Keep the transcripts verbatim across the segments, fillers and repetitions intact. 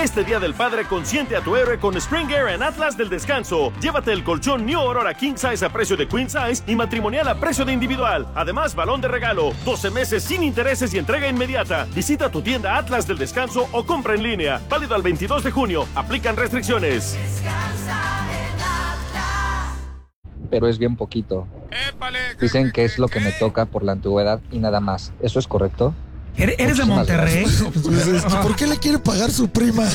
Este Día del Padre consiente a tu héroe con Spring Air en Atlas del Descanso. Llévate el colchón New Aurora King Size a precio de Queen Size y matrimonial a precio de individual. Además, balón de regalo, doce meses sin intereses y entrega inmediata. Visita tu tienda Atlas del Descanso o compra en línea. Válido al veintidós de junio. Aplican restricciones. Pero es bien poquito. Dicen que es lo que me toca por la antigüedad y nada más. ¿Eso es correcto? ¿Eres, eres de Monterrey? Pues, ¿por qué le quiere pagar su prima?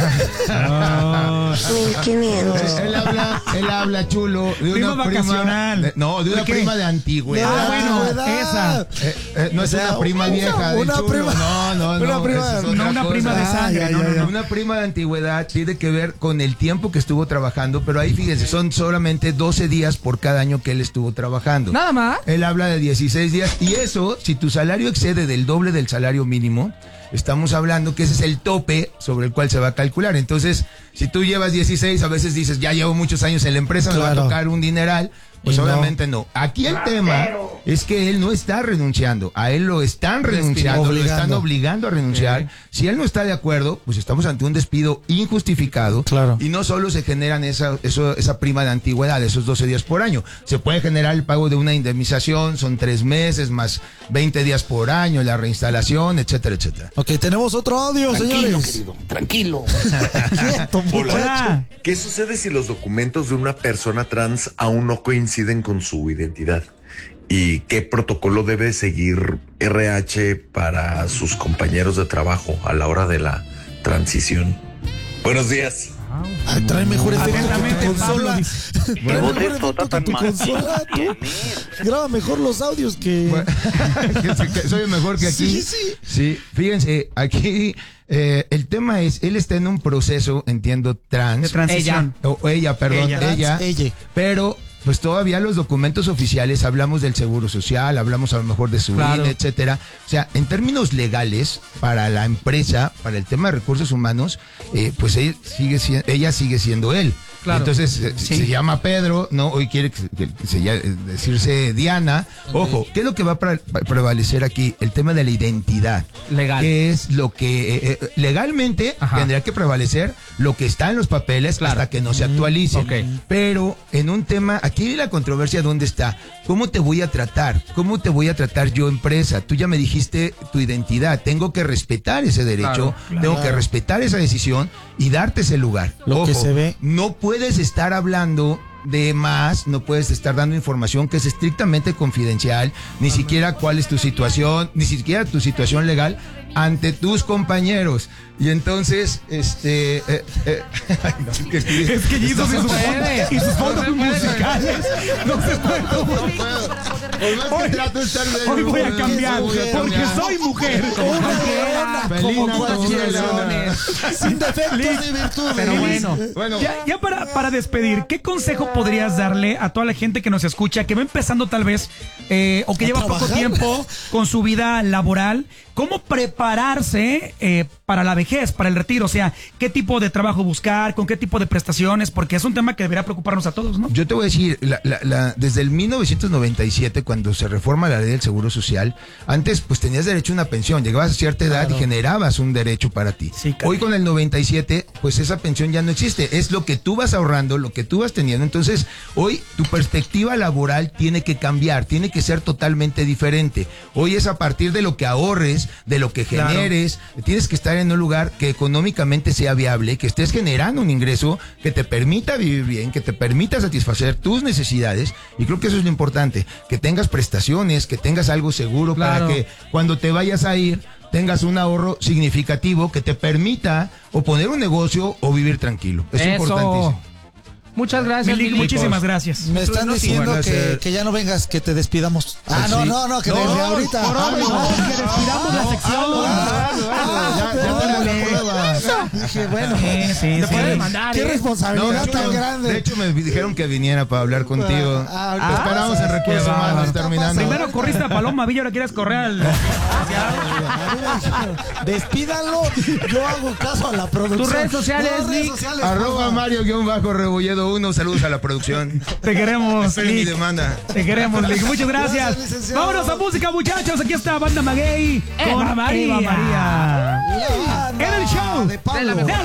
Oh. Qué miedo. Él habla, él habla chulo de prima una vacacional. prima. De, no, de una ¿De prima de antigüedad. Ah, bueno, esa. Eh, eh, no es O sea, una prima una- vieja. del una chulo. prima- No, no, no. una prima- esa es no, otra una cosa. prima de sangre, Ah, ya, no, ya, no, ya. no. Una prima de antigüedad tiene que ver con el tiempo que estuvo trabajando, pero ahí fíjense, son solamente doce días por cada año que él estuvo trabajando. Nada más. Él habla de dieciséis días y eso, si tu salario excede del doble del salario mínimo, estamos hablando que ese es el tope sobre el cual se va a calcular. Entonces, si tú llevas dieciséis, a veces dices, ya llevo muchos años en la empresa, me va a Claro. tocar un dineral. Pues Y no. obviamente no. Aquí el tema es que él no está renunciando. A él lo están renunciando, lo están Obligando. obligando a renunciar. Si él no está de acuerdo, pues estamos ante un despido injustificado. Claro. Y no solo se generan esa, eso, esa prima de antigüedad, esos doce días por año. Se puede generar el pago de una indemnización, son tres meses más veinte días por año, la reinstalación, etcétera, etcétera. Ok, tenemos otro audio, Tranquilo, señores. querido, tranquilo. Quieto, muchacho. Hola. ¿Qué sucede si los documentos de una persona trans aún no coinciden con su identidad? ¿Y qué protocolo debe seguir R H para sus compañeros de trabajo a la hora de la transición? Buenos días. Ay, trae mejor efecto que Atentamente, tu Pablo consola. dice. Trae mejor efecto que tu consola. tú. Graba mejor los audios que... Bueno, que- que soy mejor que aquí. Sí, sí. Sí, fíjense, aquí eh, el tema es, él está en un proceso, entiendo, trans. De transición. O o ella, perdón, Ella. ella. Trans, ella. Pero, pues todavía los documentos oficiales, hablamos del seguro social, hablamos a lo mejor de su Claro. I N E, etcétera. O sea, en términos legales, para la empresa, para el tema de recursos humanos, eh, pues él sigue, si- ella sigue siendo él. Claro. Entonces eh, Sí. se llama Pedro, ¿no? Hoy quiere que, que- que se llame- eh, decirse Diana. Ojo, ¿qué es lo que va a pre- prevalecer aquí? El tema de la identidad. Legal. Que es lo que eh, eh, legalmente Ajá. tendría que prevalecer lo que está en los papeles Claro. hasta que no se actualice. Ok. Pero en un tema, aquí la controversia, ¿dónde está? ¿Cómo te voy a tratar? ¿Cómo te voy a tratar yo, empresa? Tú ya me dijiste tu identidad. Tengo que respetar ese derecho, Claro, tengo que respetar esa decisión y darte ese lugar. Lo que Ojo, se ve. no puedes estar hablando de más, no puedes estar dando información que es estrictamente confidencial, ni siquiera cuál es tu situación, ni siquiera tu situación legal ante tus compañeros. Y entonces, este... eh, eh, ay, no, que- que- Es que Jesus y sus fondos, y sus fondos musicales no se puede. No puedo. Por más que Hoy- trato de estar de Hoy voy a humor, cambiar, voy a porque cambiar. soy mujer. Una Felina, leona, como como cualquier leona. leona. Sin defectos ni virtudes. Pero bueno, Bueno, ya, ya para, para despedir, ¿qué consejo podrías darle a toda la gente que nos escucha, que va empezando tal vez, eh, o que ¿A lleva poco trabajar? tiempo con su vida laboral? ¿Cómo prepararse eh, para la vejez, para el retiro? O sea, ¿qué tipo de trabajo buscar? ¿Con qué tipo de prestaciones? Porque es un tema que debería preocuparnos a todos, ¿no? yo te voy a decir, la- la- la- desde el mil novecientos noventa y siete, cuando se reforma la ley del Seguro Social, antes pues tenías derecho a una pensión, llegabas a cierta edad y generabas un derecho para ti. Sí, caray. Hoy con el noventa y siete, pues esa pensión ya no existe, es lo que tú vas ahorrando, lo que tú vas teniendo. Entonces, hoy tu perspectiva laboral tiene que cambiar, tiene que ser totalmente diferente. Hoy es a partir de lo que ahorres, de lo que Claro. generes, tienes que estar en un lugar que económicamente sea viable, que estés generando un ingreso que te permita vivir bien, que te permita satisfacer tus necesidades, y creo que eso es lo importante, que tengas prestaciones, que tengas algo seguro Claro. para que cuando te vayas a ir tengas un ahorro significativo que te permita o poner un negocio o vivir tranquilo. Es Eso. importantísimo. Muchas gracias, Milik, Milik. muchísimas gracias. Me están diciendo Bueno, que, ese- que ya no vengas, que te despidamos. Ah, no, sí. no, no, que No, desde ahorita. por Ah, hoy no. no. Que despidamos la sección. Ah, Ya- ya perdón. tenemos la prueba. Dije, bueno, Sí, sí, Te sí. puede mandar, qué ¿eh? No, responsabilidad de, tan hecho, grande. de hecho, me dijeron que viniera para hablar contigo. Ah, Te ahorita esperamos en pasa. recursos Qué humanos bárbaro. terminando. Primero corriste a Paloma Villa, ahora quieres correr al... Despídanlo, yo hago caso a la producción. Tus redes sociales, No, redes Nick. sociales, Arroba porfa. Mario-Rebolledo uno. Saludos a la producción. Te queremos, Esperen mi Lick. demanda. Te queremos, Lick. Muchas gracias. Gracias, licenciado. Vámonos a música, muchachos. Aquí está Banda Maguey con Eva María. Eva María. La banda En el show de Pablo. De la mejor.